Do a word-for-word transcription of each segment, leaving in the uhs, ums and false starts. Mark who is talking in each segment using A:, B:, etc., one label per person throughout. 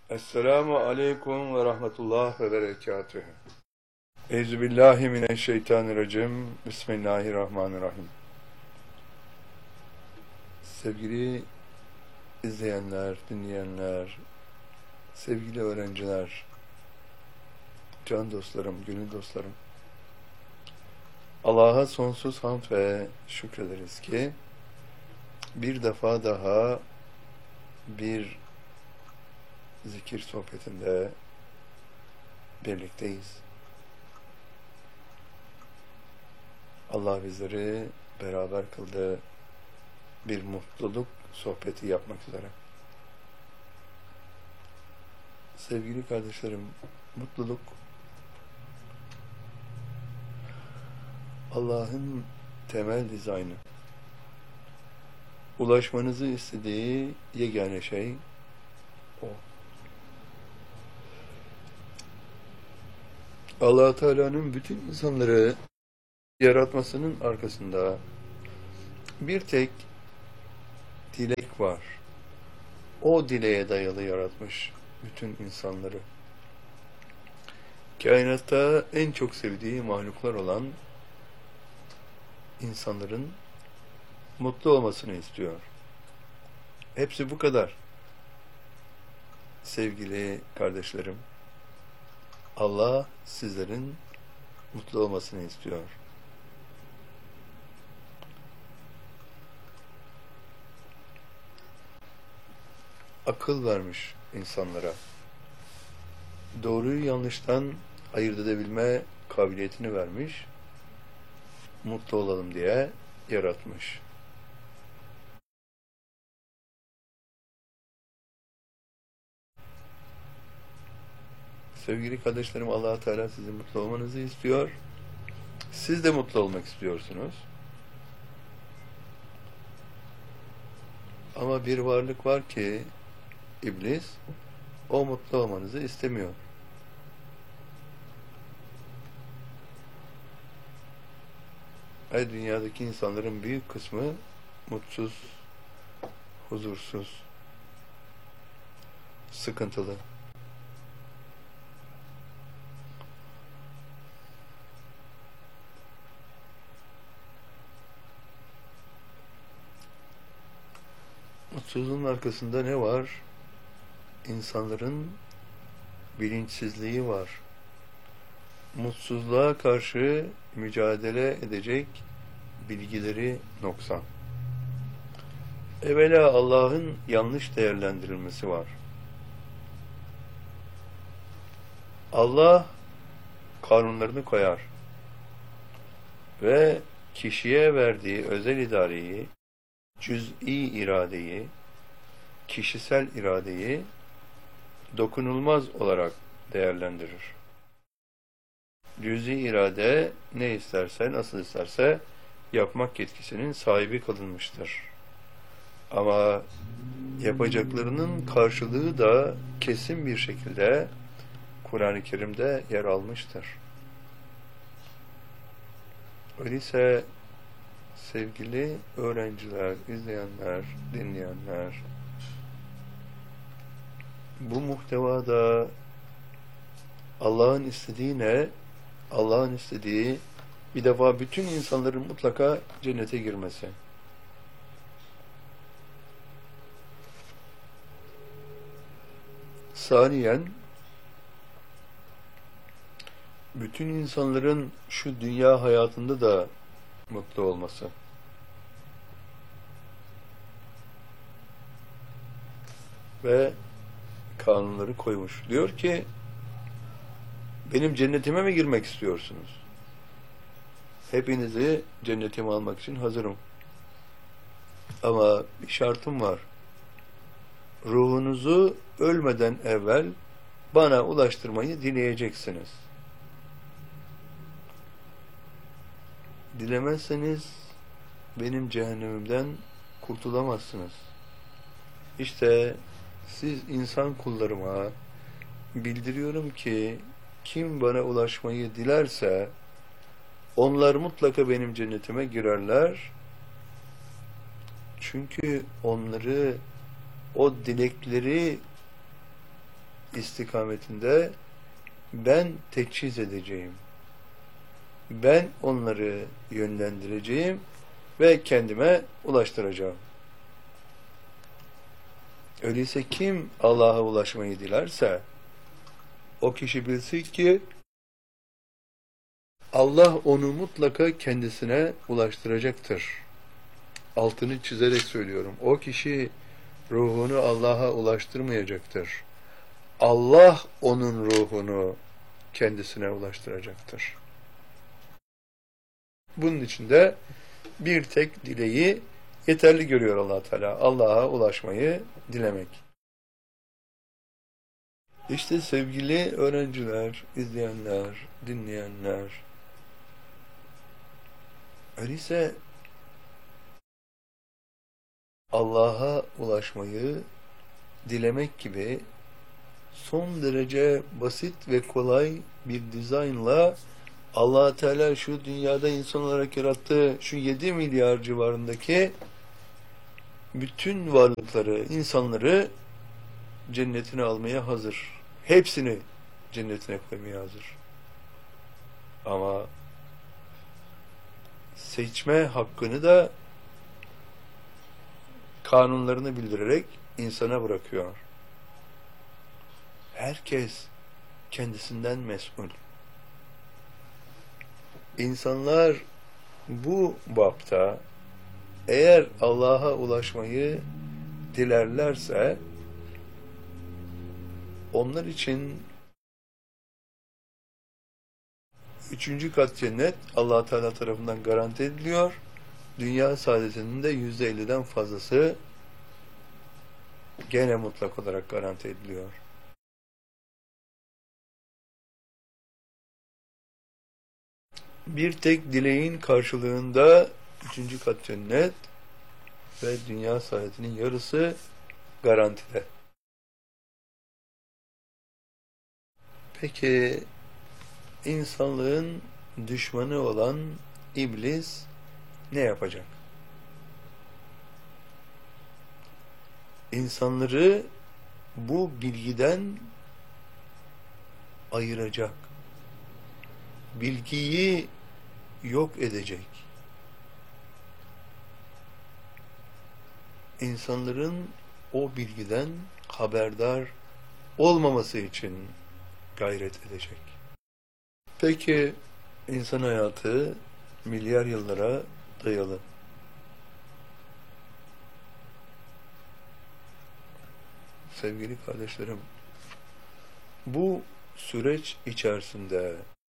A: Esselamu aleyküm ve rahmetullah ve berekatühü. Euzubillahimineşşeytanirracim. Bismillahirrahmanirrahim. Sevgili izleyenler, dinleyenler, sevgili öğrenciler, can dostlarım, gönül dostlarım. Allah'a sonsuz hamd ve şükrederiz ki bir defa daha bir zikir sohbetinde birlikteyiz. Allah bizleri beraber kıldı bir mutluluk sohbeti yapmak üzere. Sevgili kardeşlerim, mutluluk Allah'ın temel dizaynı. Ulaşmanızı istediği yegane şey o. Allah Teala'nın bütün insanları yaratmasının arkasında bir tek dilek var. O dileğe dayalı yaratmış bütün insanları. Kainatta en çok sevdiği mahluklar olan insanların mutlu olmasını istiyor. Hepsi bu kadar. Sevgili kardeşlerim, Allah sizlerin mutlu olmasını istiyor. Akıl vermiş insanlara. Doğruyu yanlıştan ayırt edebilme kabiliyetini vermiş. Mutlu olalım diye yaratmış. Sevgili kardeşlerim, Allah Teala sizin mutlu olmanızı istiyor. Siz de mutlu olmak istiyorsunuz. Ama bir varlık var ki İblis, o mutlu olmanızı istemiyor. Ay, dünyadaki insanların büyük kısmı mutsuz, huzursuz, sıkıntılı. Mutsuzluğun arkasında ne var? İnsanların bilinçsizliği var. Mutsuzluğa karşı mücadele edecek bilgileri noksan. Evvela Allah'ın yanlış değerlendirilmesi var. Allah kanunlarını koyar ve kişiye verdiği özel idareyi, cüz'i iradeyi, kişisel iradeyi dokunulmaz olarak değerlendirir. Cüz'i irade ne isterse, nasıl isterse yapmak yetkisinin sahibi kılınmıştır. Ama yapacaklarının karşılığı da kesin bir şekilde Kur'an-ı Kerim'de yer almıştır. Öyleyse sevgili öğrenciler, izleyenler, dinleyenler, bu muhtevada Allah'ın istediği ne? Allah'ın istediği bir defa bütün insanların mutlaka cennete girmesi. Saniyen, bütün insanların şu dünya hayatında da mutlu olması. Ve kanunları koymuş. Diyor ki, benim cennetime mi girmek istiyorsunuz? Hepinizi cennetime almak için hazırım. Ama bir şartım var. Ruhunuzu ölmeden evvel bana ulaştırmayı dileyeceksiniz. Dilemezseniz benim cehennemimden kurtulamazsınız. İşte siz insan kullarıma bildiriyorum ki kim bana ulaşmayı dilerse onlar mutlaka benim cennetime girerler. Çünkü onları o dilekleri istikametinde ben teçhiz edeceğim. Ben onları yönlendireceğim ve kendime ulaştıracağım. Öyleyse kim Allah'a ulaşmayı dilerse o kişi bilsin ki Allah onu mutlaka kendisine ulaştıracaktır. Altını çizerek söylüyorum. O kişi ruhunu Allah'a ulaştırmayacaktır. Allah onun ruhunu kendisine ulaştıracaktır. Bunun için de bir tek dileği yeterli görüyor Allah Teala. Allah'a ulaşmayı dilemek. İşte sevgili öğrenciler, izleyenler, dinleyenler, öyleyse Allah'a ulaşmayı dilemek gibi son derece basit ve kolay bir dizaynla Allah Teala şu dünyada insan olarak yarattığı şu yedi milyar civarındaki bütün varlıkları, insanları cennetine almaya hazır. Hepsini cennetine koymaya hazır. Ama seçme hakkını da kanunlarını bildirerek insana bırakıyor. Herkes kendisinden mesul. İnsanlar bu bapta eğer Allah'a ulaşmayı dilerlerse onlar için üçüncü kat cennet Allah Teala tarafından garanti ediliyor. Dünya saadetinin de yüzde elliden fazlası gene mutlak olarak garanti ediliyor. Bir tek dileğin karşılığında üçüncü kat cennet ve dünya saadetinin yarısı garantide. Peki insanlığın düşmanı olan iblis ne yapacak? İnsanları bu bilgiden ayıracak. Bilgiyi yok edecek. İnsanların o bilgiden haberdar olmaması için gayret edecek. Peki insan hayatı milyar yıllara dayalı. Sevgili kardeşlerim, bu süreç içerisinde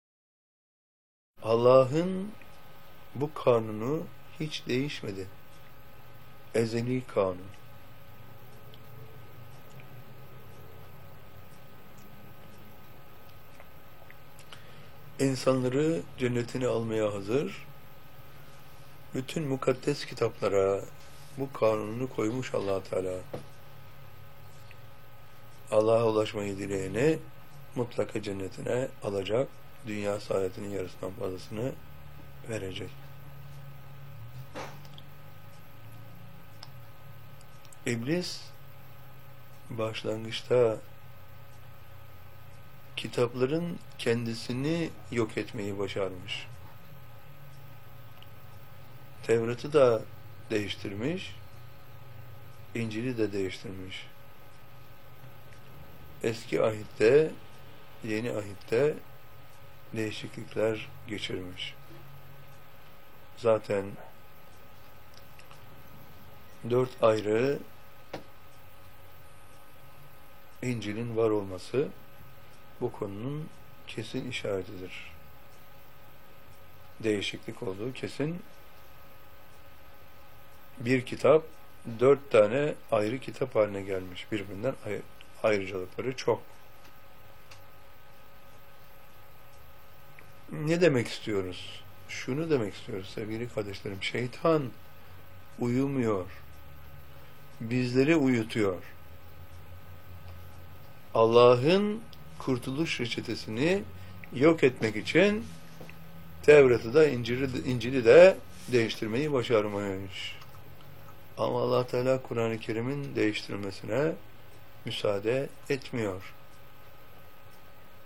A: Allah'ın bu kanunu hiç değişmedi. Ezeli kanun. İnsanları cennetine almaya hazır. Bütün mukaddes kitaplara bu kanunu koymuş Allah Teala. Allah'a ulaşmayı dileyeni mutlaka cennetine alacak. Dünya saadetinin yarısından fazlasını verecek. İblis başlangıçta kitapların kendisini yok etmeyi başarmış. Tevrat'ı da değiştirmiş, İncil'i de değiştirmiş. Eski ahitte, yeni ahitte değişiklikler geçirmiş. Zaten dört ayrı İncil'in var olması bu konunun kesin işaretidir. Değişiklik olduğu kesin. Bir kitap dört tane ayrı kitap haline gelmiş. Birbirinden ayrı, ayrıcalıkları çok. Ne demek istiyoruz? Şunu demek istiyoruz sevgili kardeşlerim. Şeytan uyumuyor. Bizleri uyutuyor. Allah'ın kurtuluş reçetesini yok etmek için Tevrat'ı da İncil'i, İncil'i de değiştirmeyi başarmış. Ama Allah Teala Kur'an-ı Kerim'in değiştirilmesine müsaade etmiyor.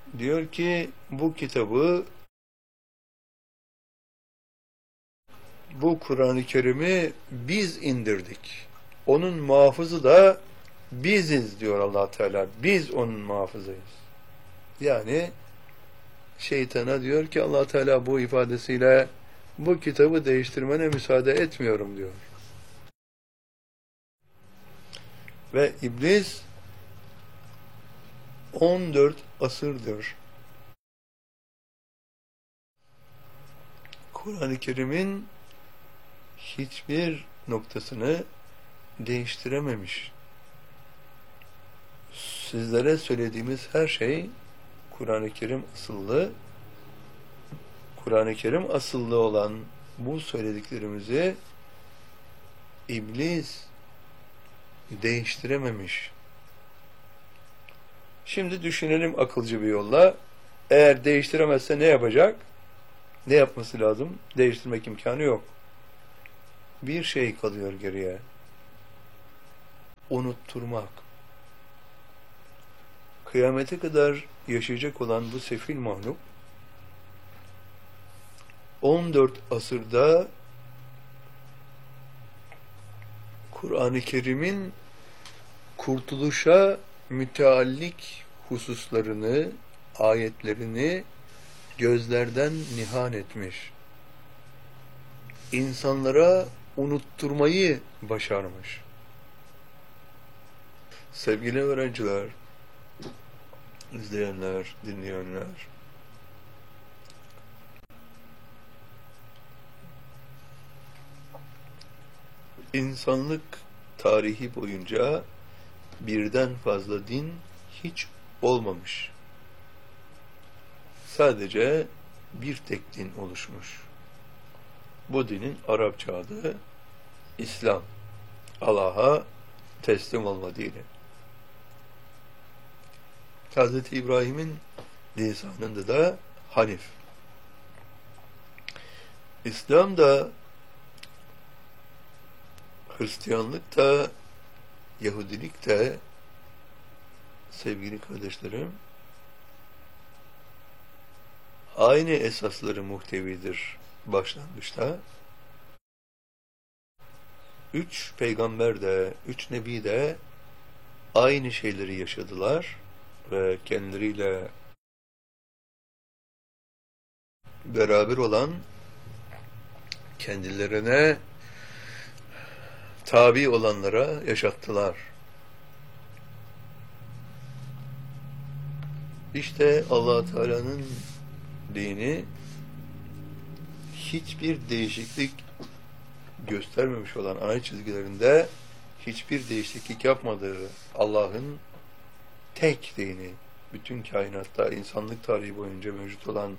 A: diyor ki bu kitabı, bu Kur'an-ı Kerim'i biz indirdik. Onun muhafızı da biziz diyor Allah Teala. Biz onun muhafızıyız. Yani şeytana diyor ki Allah Teala bu ifadesiyle bu kitabı değiştirmene müsaade etmiyorum diyor. Ve iblis on dört asırdır Kur'an-ı Kerim'in hiçbir noktasını değiştirememiş. Sizlere söylediğimiz her şey Kur'an-ı Kerim asıllı. Kur'an-ı Kerim asıllı olan bu söylediklerimizi iblis değiştirememiş. Şimdi düşünelim akılcı bir yolla. Eğer değiştiremezse ne yapacak? Ne yapması lazım? Değiştirmek imkanı yok. Bir şey kalıyor geriye. Unutturmak. Kıyamete kadar yaşayacak olan bu sefil mahluk on dört asırda Kur'an-ı Kerim'in kurtuluşa müteallik hususlarını, ayetlerini gözlerden nihan etmiş. İnsanlara unutturmayı başarmış. Sevgili öğrenciler, izleyenler, dinleyenler, İnsanlık tarihi boyunca birden fazla din hiç olmamış. Sadece bir tek din oluşmuş. Bu dinin Arapça adı İslam. Allah'a teslim olma dini. Hazreti İbrahim'in lisanında da Hanif. İslam da, Hristiyanlık da, Yahudilik de, sevgili kardeşlerim, aynı esasları muhtevidir başlangıçta. Üç peygamber de, üç nebi de aynı şeyleri yaşadılar ve kendileriyle beraber olan, kendilerine tabi olanlara yaşattılar. İşte Allah Teala'nın dini hiçbir değişiklik göstermemiş olan ana çizgilerinde hiçbir değişiklik yapmadığı Allah'ın tek dini, bütün kainatta insanlık tarihi boyunca mevcut olan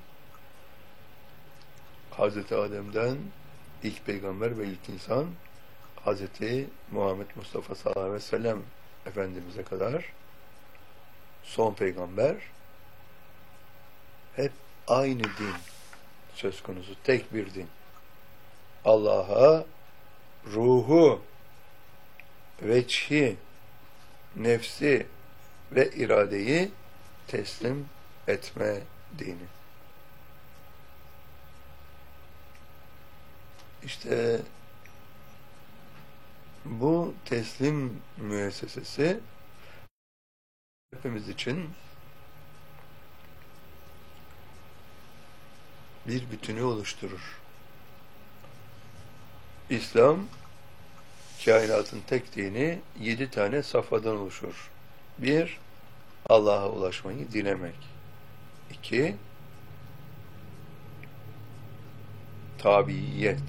A: Hazreti Adem'den ilk peygamber ve ilk insan Hazreti Muhammed Mustafa sallallahu aleyhi ve sellem Efendimiz'e kadar son peygamber hep aynı din söz konusu, tek bir din. Allah'a ruhu, veçhi, nefsi ve iradeyi teslim etme dini. İşte bu teslim müessesesi hepimiz için bir bütünü oluşturur. İslam, kainatın tek dini yedi tane safhadan oluşur. Bir, Allah'a ulaşmayı dilemek. İki, tabiiyet.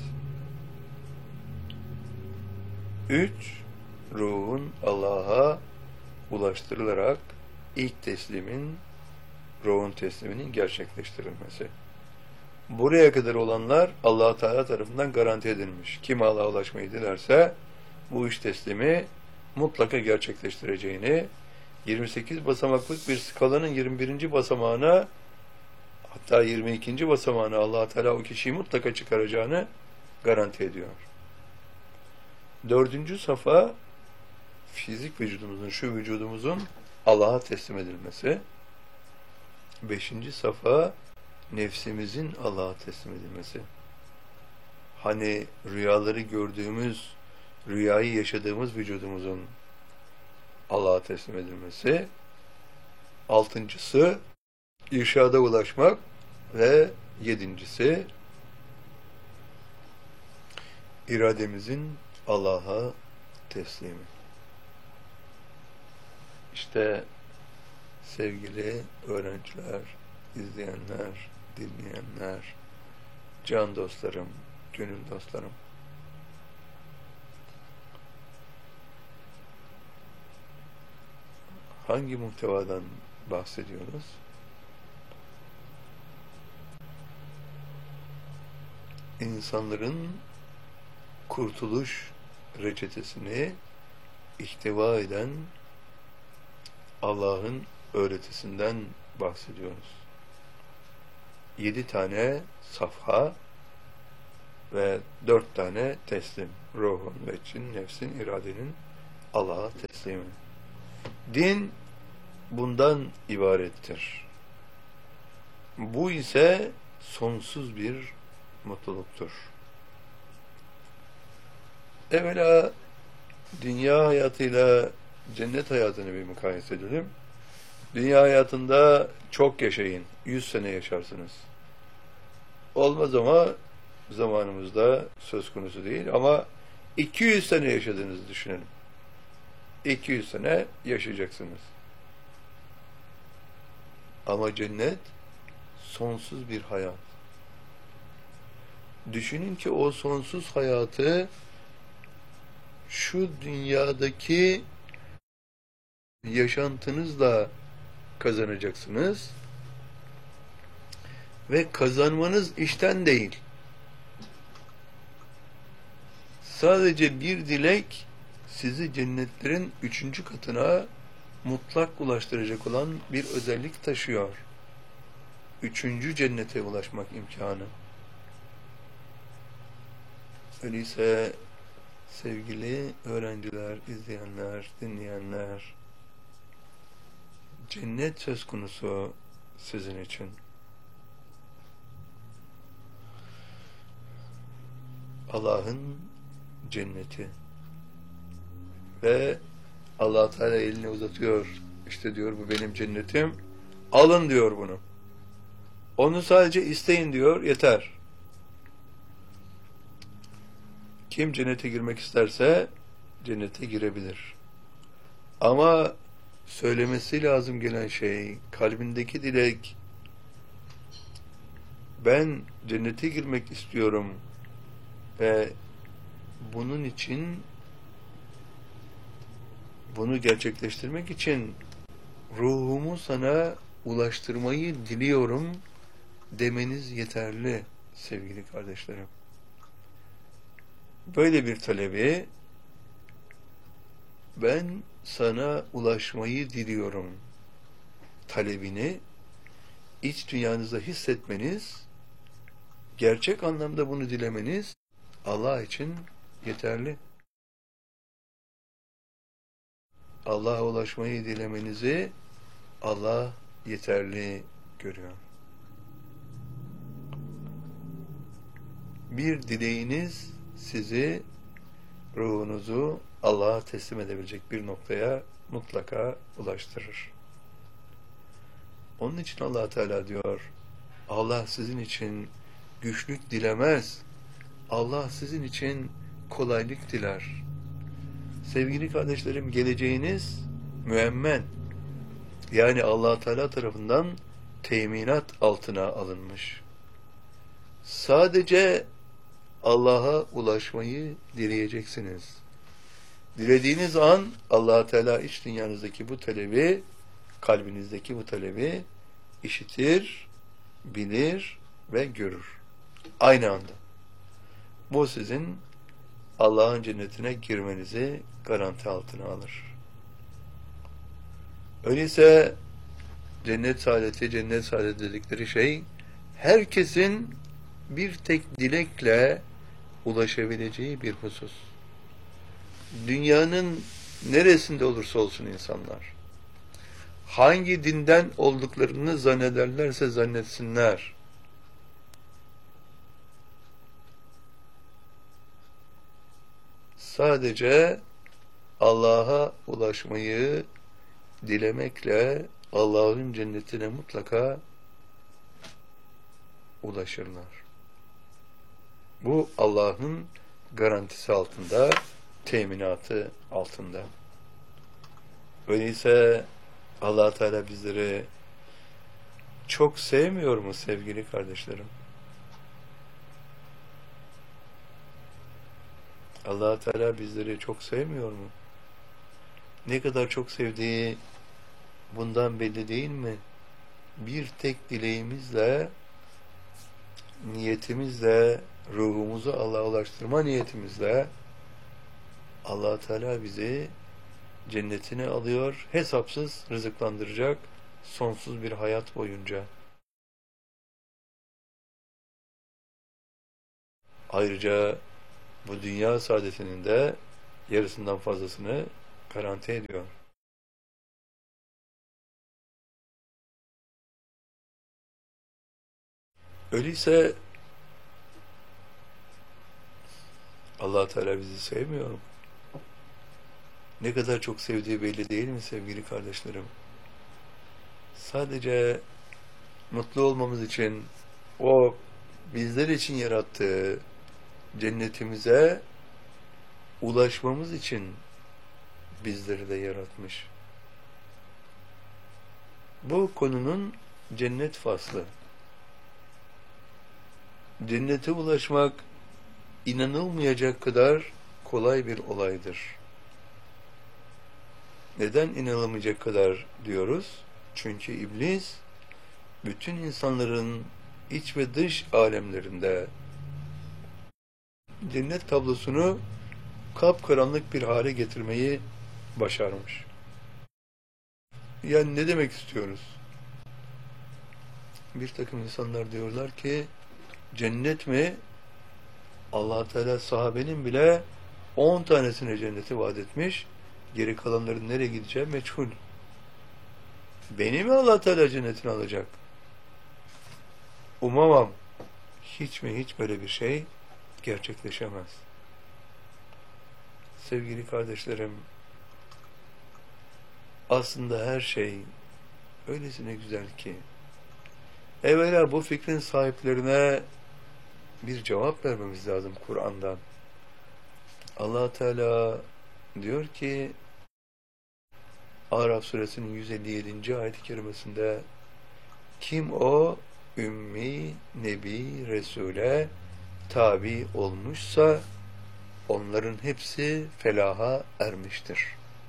A: Üç, ruhun Allah'a ulaştırılarak ilk teslimin, ruhun tesliminin gerçekleştirilmesi. Buraya kadar olanlar Allah Teala tarafından garanti edilmiş. Kim Allah'a ulaşmayı dilerse bu iş teslimi mutlaka gerçekleştireceğini, yirmi sekiz basamaklık bir skalanın yirmi birinci basamağına, hatta yirmi ikinci basamağına Allah Teala o kişiyi mutlaka çıkaracağını garanti ediyor. Dördüncü safa, fizik vücudumuzun, şu vücudumuzun Allah'a teslim edilmesi. Beşinci safa nefsimizin Allah'a teslim edilmesi. Hani rüyaları gördüğümüz, rüyayı yaşadığımız vücudumuzun Allah'a teslim edilmesi. Altıncısı irşada ulaşmak ve yedincisi irademizin Allah'a teslimi. İşte sevgili öğrenciler, izleyenler, dinleyenler, can dostlarım, gönül dostlarım. Hangi muhtevadan bahsediyoruz? İnsanların kurtuluş reçetesini ihtiva eden Allah'ın öğretisinden bahsediyoruz. Yedi tane safha ve dört tane teslim. Ruhun, veccin, nefsin, iradenin Allah'a teslimi. Din bundan ibarettir. Bu ise sonsuz bir mutluluktur. Evvela dünya hayatıyla cennet hayatını bir mukayese edelim. Dünya hayatında çok yaşayın. Yüz sene yaşarsınız. Olmaz ama zamanımızda söz konusu değil ama iki yüz sene yaşadığınızı düşünelim. iki yüz sene yaşayacaksınız. Ama cennet sonsuz bir hayat. Düşünün ki o sonsuz hayatı şu dünyadaki yaşantınızla kazanacaksınız ve kazanmanız işten değil. Sadece bir dilek sizi cennetlerin üçüncü katına mutlak ulaştıracak olan bir özellik taşıyor. Üçüncü cennete ulaşmak imkanı. Öyleyse sevgili öğrenciler, izleyenler, dinleyenler, cennet söz konusu sizin için. Allah'ın cenneti. Ve Allah Teala elini uzatıyor. İşte diyor bu benim cennetim. Alın diyor bunu. Onu sadece isteyin diyor. Yeter. Kim cennete girmek isterse cennete girebilir. Ama söylemesi lazım gelen şey, kalbindeki dilek, ben cennete girmek istiyorum ve bunun için, bunu gerçekleştirmek için ruhumu sana ulaştırmayı diliyorum demeniz yeterli sevgili kardeşlerim. Böyle bir talebi, ben sana ulaşmayı diliyorum talebini iç dünyanızda hissetmeniz, gerçek anlamda bunu dilemeniz Allah için yeterli. Allah'a ulaşmayı dilemenizi Allah yeterli görüyor. Bir dileğiniz sizi, ruhunuzu Allah'a teslim edebilecek bir noktaya mutlaka ulaştırır. Onun için Allah Teala diyor, Allah sizin için güçlük dilemez. Allah sizin için kolaylık diler. Sevgili kardeşlerim, geleceğiniz müemmen. Yani Allah Teala tarafından teminat altına alınmış. Sadece Allah'a ulaşmayı dileyeceksiniz. Dilediğiniz an Allah Teala iç dünyanızdaki bu talebi, kalbinizdeki bu talebi işitir, bilir ve görür. Aynı anda. Bu sizin Allah'ın cennetine girmenizi garanti altına alır. Öyleyse cennet saadeti, cennet saadeti dedikleri şey herkesin bir tek dilekle ulaşabileceği bir husus. Dünyanın neresinde olursa olsun insanlar, hangi dinden olduklarını zannederlerse zannetsinler. Sadece Allah'a ulaşmayı dilemekle Allah'ın cennetine mutlaka ulaşırlar. Bu Allah'ın garantisi altında, teminatı altında. Öyleyse Allah Teala bizleri çok sevmiyor mu sevgili kardeşlerim? Allah Teala bizleri çok sevmiyor mu? Ne kadar çok sevdiği bundan belli değil mi? Bir tek dileğimizle, niyetimizle, ruhumuzu Allah'a ulaştırma niyetimizle Allah Teala bizi cennetine alıyor, hesapsız rızıklandıracak sonsuz bir hayat boyunca. Ayrıca bu dünya saadetinin de yarısından fazlasını garanti ediyor. Öyleyse Allah Teala bizi sevmiyor mu? Ne kadar çok sevdiği belli değil mi sevgili kardeşlerim? Sadece mutlu olmamız için, o bizler için yarattığı cennetimize ulaşmamız için bizleri de yaratmış. Bu konunun cennet faslı. Cennete ulaşmak inanılmayacak kadar kolay bir olaydır. Neden inanılmayacak kadar diyoruz? Çünkü iblis bütün insanların iç ve dış alemlerinde cennet tablosunu kapkaranlık bir hale getirmeyi başarmış. Yani ne demek istiyoruz? Bir takım insanlar diyorlar ki cennet mi? Allah Teala sahabenin bile on tanesine cenneti vaat etmiş. Geri kalanların nereye gideceği meçhul. Beni mi Allah Teala cennetine alacak? Umamam. Hiç mi hiç böyle bir şey gerçekleşemez. Sevgili kardeşlerim, aslında her şey öylesine güzel ki evvela bu fikrin sahiplerine bir cevap vermemiz lazım Kur'an'dan. Allah Teala diyor ki Araf suresinin yüz elli yedinci ayet-i kerimesinde kim o ümmi, nebi, resule tabi olmuşsa onların hepsi felaha ermiştir.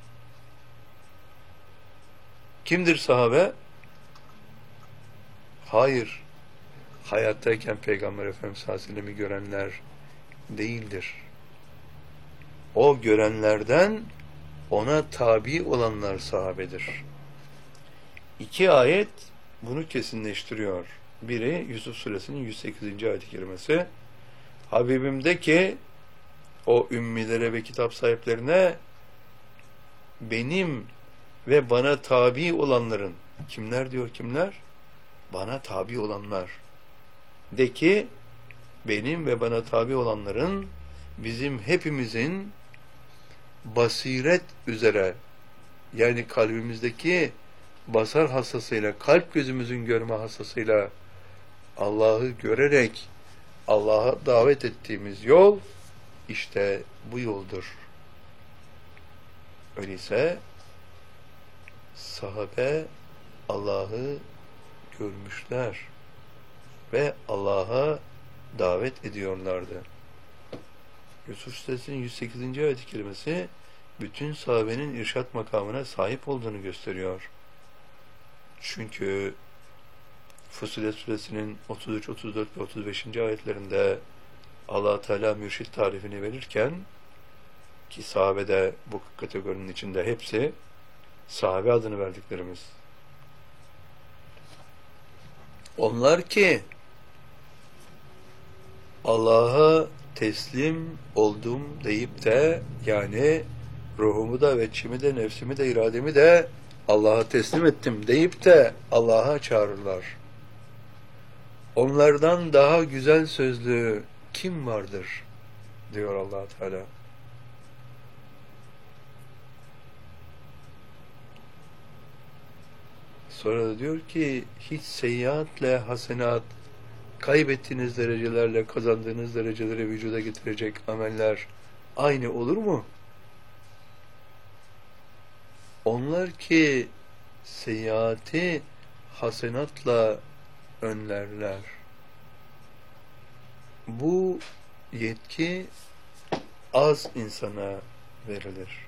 A: Kimdir sahabe? Hayır, hayattayken Peygamber Efendimiz sallallahu aleyhi ve sellem'i görenler değildir. O görenlerden ona tabi olanlar sahabedir. İki ayet bunu kesinleştiriyor. Biri Yusuf suresinin yüz sekizinci ayet-i kerimesi. Habibim de ki o ümmilere ve kitap sahiplerine benim ve bana tabi olanların, kimler diyor kimler? Bana tabi olanlar. De ki benim ve bana tabi olanların bizim hepimizin basiret üzere, yani kalbimizdeki basar hassasıyla, kalp gözümüzün görme hassasıyla Allah'ı görerek Allah'a davet ettiğimiz yol işte bu yoldur. Öyleyse sahabe Allah'ı görmüşler ve Allah'a davet ediyorlardı. Yusuf Suresinin yüz sekizinci ayet-i kerimesi bütün sahabenin irşat makamına sahip olduğunu gösteriyor. Çünkü Fussilet Suresinin otuz üç, otuz dört ve otuz beşinci ayetlerinde Allah Teala mürşit tarifini verirken, ki sahabede bu kategorinin içinde hepsi sahabe adını verdiklerimiz. Onlar ki Allah'a teslim oldum deyip de, yani ruhumu da, veçimi de, nefsimi de, irademi de Allah'a teslim ettim deyip de Allah'a çağırırlar. Onlardan daha güzel sözlü kim vardır? Diyor Allah Teala. Sonra da diyor ki hiç seyyiatle hasenat, kaybettiğiniz derecelerle kazandığınız dereceleri vücuda getirecek ameller aynı olur mu? Onlar ki seyyiati hasenatla önlerler. Bu yetki az insana verilir.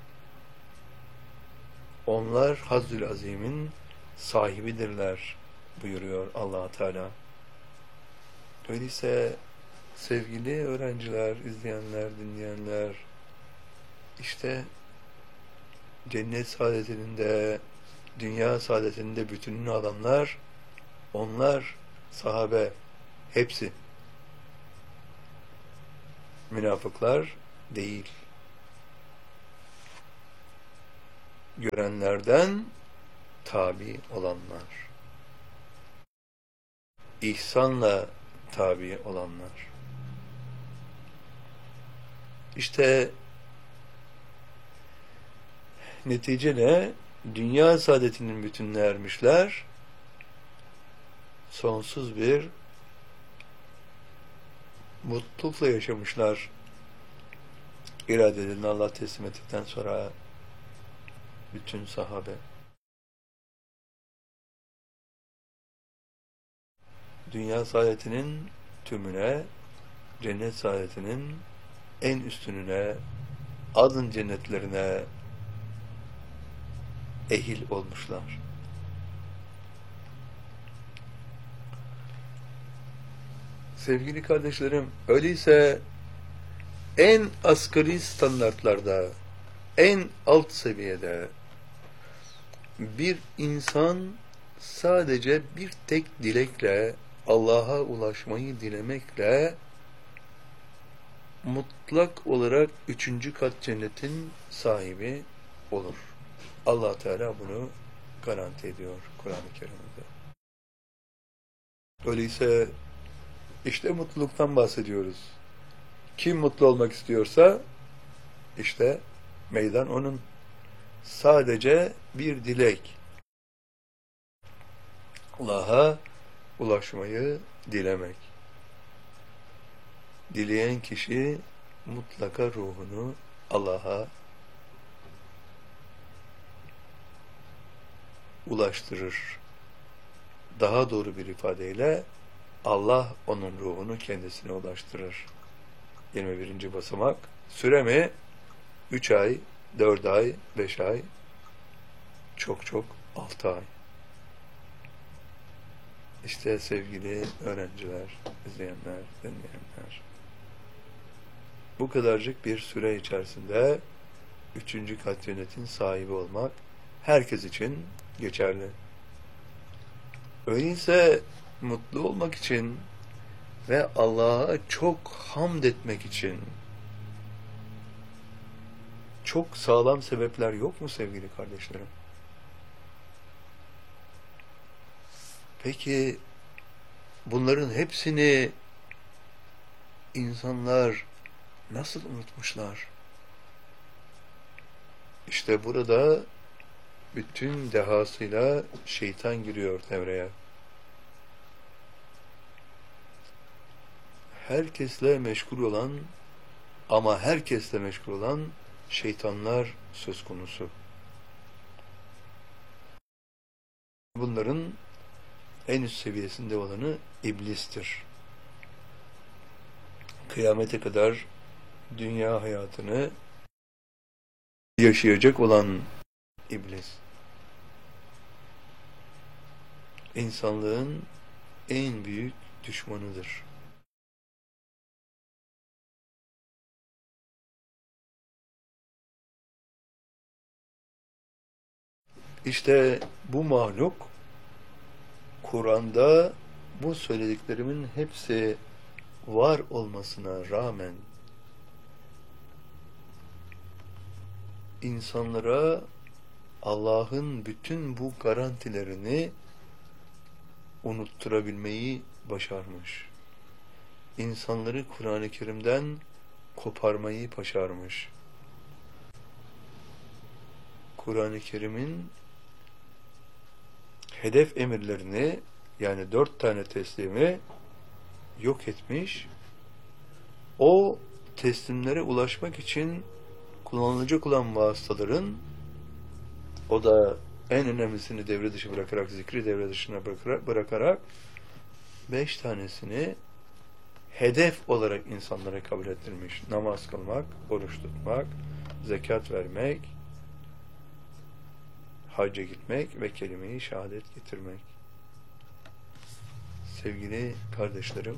A: Onlar Hazzül Azim'in sahibidirler buyuruyor Allah Teala. Öyleyse sevgili öğrenciler, izleyenler, dinleyenler, işte cennet saadetinin de dünya saadetinin de bütününü alanlar, onlar sahabe, hepsi münafıklar değil. Görenlerden tabi olanlar, ihsanla tabi olanlar. İşte netice ne? Dünya saadetinin bütününe ermişler, sonsuz bir mutlulukla yaşamışlar. İradelerini Allah teslim ettikten sonra bütün sahabe. Dünya saadetinin tümüne, cennet saadetinin en üstününe, adın cennetlerine ehil olmuşlar. Sevgili kardeşlerim, öyleyse en asgari standartlarda, en alt seviyede bir insan sadece bir tek dilekle, Allah'a ulaşmayı dilemekle mutlak olarak üçüncü kat cennetin sahibi olur. Allah Teala bunu garanti ediyor Kur'an-ı Kerim'de. Öyleyse işte mutluluktan bahsediyoruz. Kim mutlu olmak istiyorsa işte meydan onun. Sadece bir dilek. Allah'a ulaşmayı dilemek. Dileyen kişi mutlaka ruhunu Allah'a ulaştırır. Daha doğru bir ifadeyle Allah onun ruhunu kendisine ulaştırır. yirmi birinci basamak. Süre mi? üç ay, dört ay, beş ay, çok çok altı ay. İşte sevgili öğrenciler, izleyenler, dinleyenler, bu kadarcık bir süre içerisinde üçüncü kat cennetin sahibi olmak herkes için geçerli. Öyleyse mutlu olmak için ve Allah'a çok hamd etmek için çok sağlam sebepler yok mu sevgili kardeşlerim? Peki bunların hepsini insanlar nasıl unutmuşlar? İşte burada bütün dehasıyla şeytan giriyor devreye. Herkesle meşgul olan ama herkesle meşgul olan şeytanlar söz konusu. Bunların en üst seviyesinde olanı iblistir. Kıyamete kadar dünya hayatını yaşayacak olan iblis. İnsanlığın en büyük düşmanıdır. İşte bu mahluk Kur'an'da bu söylediklerimin hepsi var olmasına rağmen insanlara Allah'ın bütün bu garantilerini unutturabilmeyi başarmış. İnsanları Kur'an-ı Kerim'den koparmayı başarmış. Kur'an-ı Kerim'in hedef emirlerini, yani dört tane teslimi yok etmiş. O teslimlere ulaşmak için kullanılacak olan vasıtaların, o da en önemlisini devre dışı bırakarak, zikri devre dışına bırakarak, bırakarak beş tanesini hedef olarak insanlara kabul ettirmiş. Namaz kılmak, oruç tutmak, zekat vermek, hacca gitmek ve kelime-i şehadet getirmek. Sevgili kardeşlerim,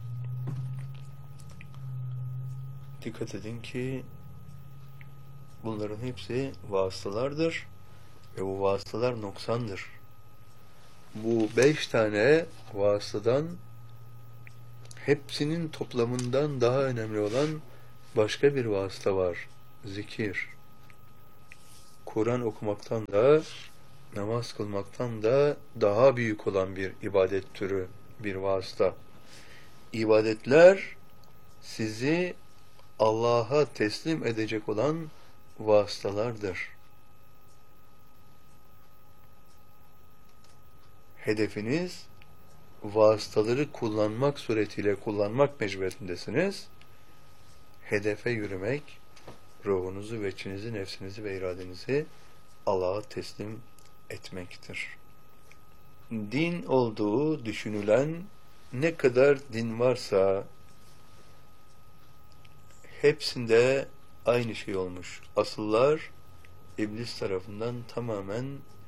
A: dikkat edin ki bunların hepsi vasıtalardır ve bu vasıtalar noksandır. Bu beş tane vasıtadan hepsinin toplamından daha önemli olan başka bir vasıta var. Zikir. Kur'an okumaktan da, namaz kılmaktan da daha büyük olan bir ibadet türü, bir vasıta. İbadetler sizi Allah'a teslim edecek olan vasıtalardır. Hedefiniz vasıtaları kullanmak suretiyle kullanmak mecburiyetindesiniz. Hedefe yürümek, ruhunuzu, veçinizi, nefsinizi ve iradenizi Allah'a teslim etmektir. Din olduğu düşünülen ne kadar din varsa hepsinde aynı şey olmuş. Asıllar iblis tarafından tamamen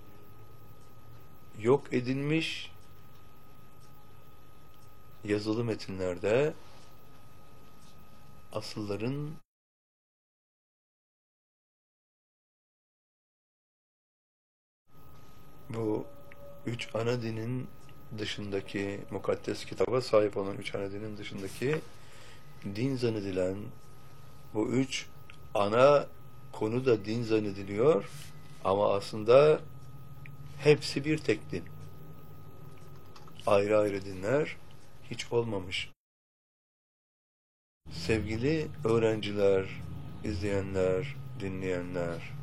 A: yok edilmiş. Yazılı metinlerde asılların bu üç ana dinin dışındaki, mukaddes kitaba sahip olan üç ana dinin dışındaki din zannedilen bu üç ana konu da din zannediliyor ama aslında hepsi bir tek din. Ayrı ayrı dinler hiç olmamış. Sevgili öğrenciler, izleyenler, dinleyenler,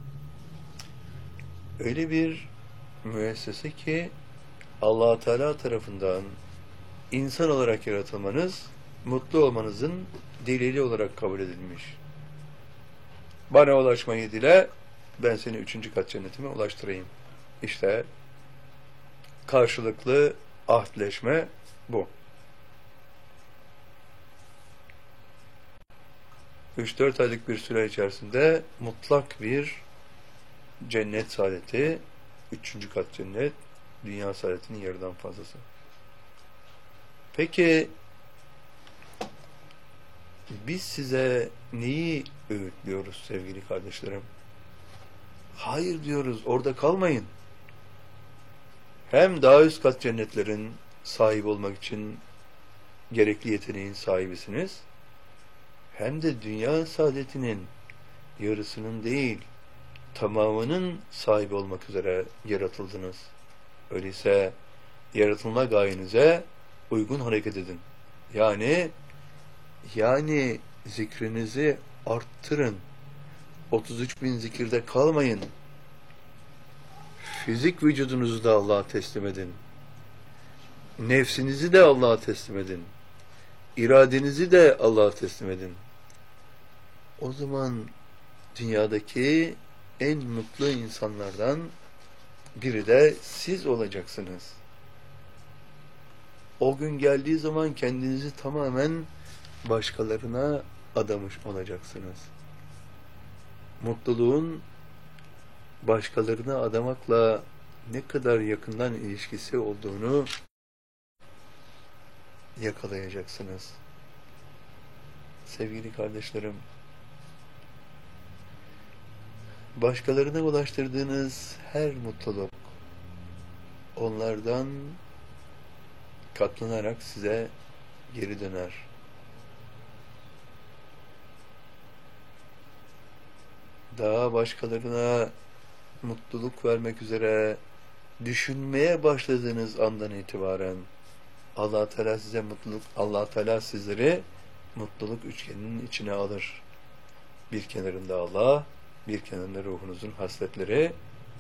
A: öyle bir müessese ki Allah Teala tarafından insan olarak yaratılmanız, mutlu olmanızın delili olarak kabul edilmiş. Bana ulaşmayı dile, ben seni üçüncü kat cennetime ulaştırayım. İşte karşılıklı ahdleşme bu. üç dört aylık bir süre içerisinde mutlak bir cennet saadeti, üçüncü kat cennet, dünya saadetinin yarıdan fazlası. Peki biz size neyi öğütlüyoruz sevgili kardeşlerim? Hayır diyoruz, orada kalmayın. Hem daha üst kat cennetlerin sahibi olmak için gerekli yeteneğin sahibisiniz, hem de dünya saadetinin yarısının değil, tamamının sahibi olmak üzere yaratıldınız. Öyleyse yaratılma gayenize uygun hareket edin. Yani yani zikrinizi arttırın. otuz üç bin zikirde kalmayın. Fizik vücudunuzu da Allah'a teslim edin. Nefsinizi de Allah'a teslim edin. İradenizi de Allah'a teslim edin. O zaman dünyadaki en mutlu insanlardan biri de siz olacaksınız. O gün geldiği zaman kendinizi tamamen başkalarına adamış olacaksınız. Mutluluğun başkalarına adamakla ne kadar yakından ilişkisi olduğunu yakalayacaksınız. Sevgili kardeşlerim, başkalarına ulaştırdığınız her mutluluk onlardan katlanarak size geri döner. Daha başkalarına mutluluk vermek üzere düşünmeye başladığınız andan itibaren Allah Teala size mutluluk, Allah Teala sizleri mutluluk üçgeninin içine alır. Bir kenarında Allah, bir kenarında ruhunuzun hasletleri.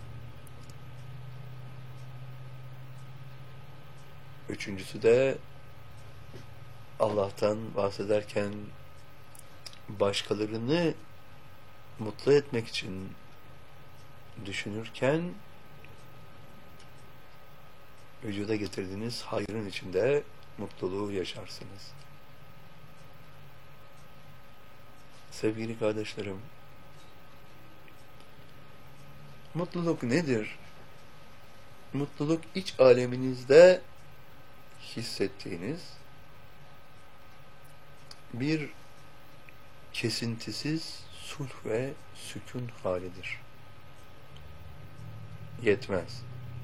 A: Üçüncüsü de Allah'tan bahsederken başkalarını mutlu etmek için düşünürken vücuda getirdiğiniz hayrın içinde mutluluğu yaşarsınız. Sevgili kardeşlerim, mutluluk nedir? Mutluluk iç aleminizde hissettiğiniz bir kesintisiz sulh ve sükun halidir. Yetmez.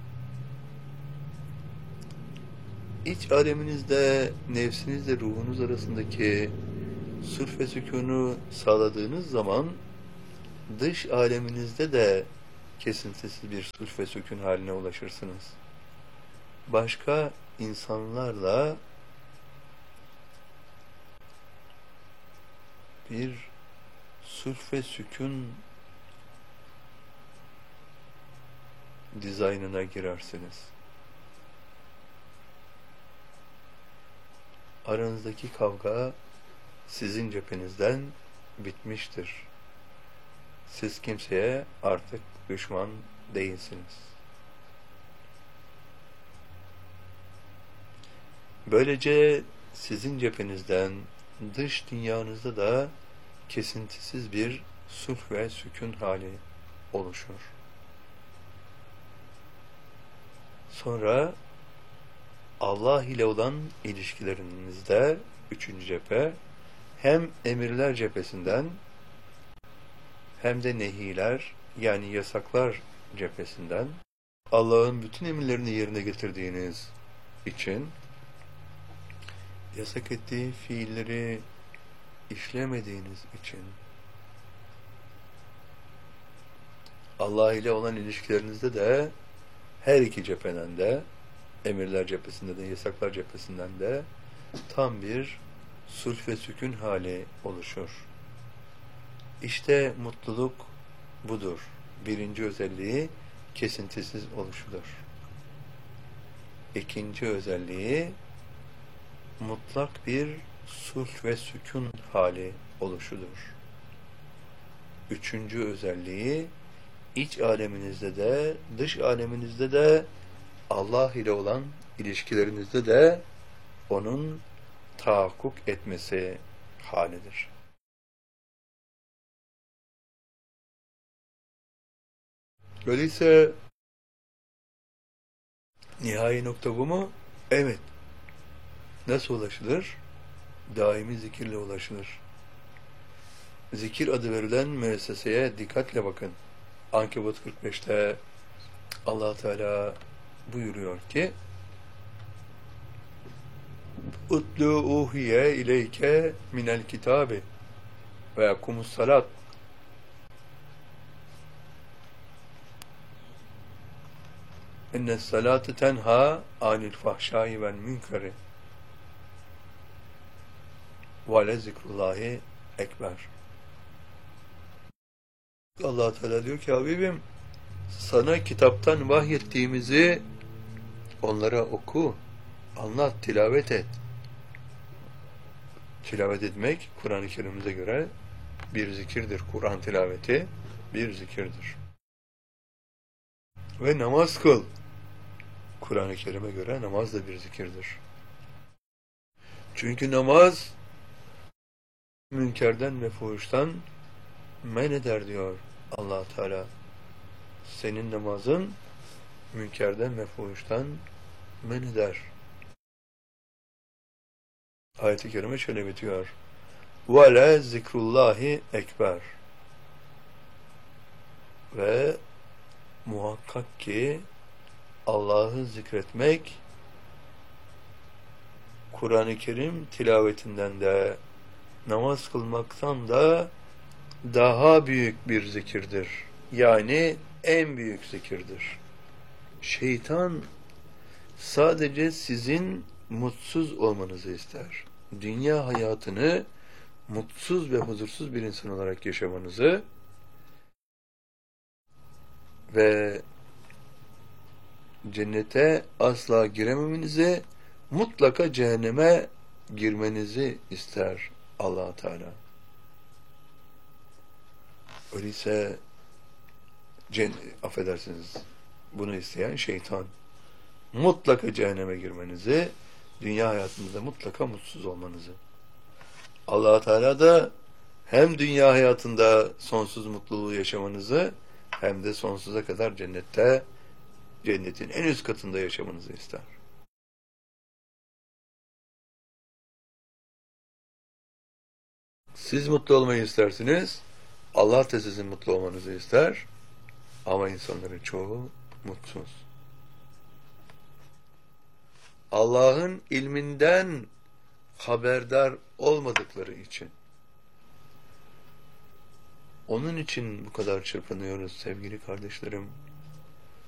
A: İç aleminizde, nefsinizle ruhunuz arasındaki sulh ve sükûnu sağladığınız zaman dış aleminizde de kesintisiz bir sulh ve sükûn haline ulaşırsınız. Başka insanlarla bir sulh ve sükûn dizaynına girersiniz. Aranızdaki kavga sizin cephenizden bitmiştir. Siz kimseye artık düşman değilsiniz. Böylece sizin cephenizden dış dünyanızda da kesintisiz bir sulh ve sükun hali oluşur. Sonra Allah ile olan ilişkilerinizde üçüncü cephe hem emirler cephesinden hem de nehiler yani yasaklar cephesinden Allah'ın bütün emirlerini yerine getirdiğiniz için yasak ettiği fiilleri işlemediğiniz için Allah ile olan ilişkilerinizde de her iki cepheden de emirler cephesinde de yasaklar cephesinden de tam bir sulh ve sükun hali oluşur. İşte mutluluk budur. Birinci özelliği kesintisiz oluşudur. İkinci özelliği mutlak bir sulh ve sükun hali oluşudur. Üçüncü özelliği iç aleminizde de dış aleminizde de Allah ile olan ilişkilerinizde de onun tahakkuk etmesi halidir. Öyleyse nihai nokta bu mu? Evet. Nasıl ulaşılır? Daimi zikirle ulaşılır. Zikir adı verilen müesseseye dikkatle bakın. Ankebut kırk beşte Allah Teala buyuruyor ki Utlu uhiye ileyke minel kitabi ve akumus salat innes salate tenha anil fahşai vel münkeri ve le zikrullahi ekber. Allah Teala diyor ki Habibim sana kitaptan vahyettiğimizi onlara oku, anlat, tilavet et. Tilavet etmek Kur'an-ı Kerim'imize göre bir zikirdir. Kur'an tilaveti bir zikirdir. Ve namaz kıl. Kur'an-ı Kerim'e göre namaz da bir zikirdir. Çünkü namaz münkerden ve fuhuştan men eder diyor Allah Teala. Senin namazın münkerden ve fuhuştan men eder. Ayet-i kerime şöyle bitiyor. وَلَا zikrullahi ekber. Ve muhakkak ki Allah'ı zikretmek Kur'an-ı Kerim tilavetinden de namaz kılmaktan da daha büyük bir zikirdir. Yani en büyük zikirdir. Şeytan sadece sizin mutsuz olmanızı ister. Dünya hayatını mutsuz ve huzursuz bir insan olarak yaşamanızı ve cennete asla girememenizi, mutlaka cehenneme girmenizi ister Allah Teala. Öyleyse cennet, affedersiniz, bunu isteyen şeytan. Mutlaka cehenneme girmenizi, dünya hayatınızda mutlaka mutsuz olmanızı. Allah Teala da hem dünya hayatında sonsuz mutluluğu yaşamanızı hem de sonsuza kadar cennette, cennetin en üst katında yaşamanızı ister. Siz mutlu olmayı istersiniz, Allah da sizin mutlu olmanızı ister ama insanların çoğu mutsuz. Allah'ın ilminden haberdar olmadıkları için. Onun için bu kadar çırpınıyoruz sevgili kardeşlerim.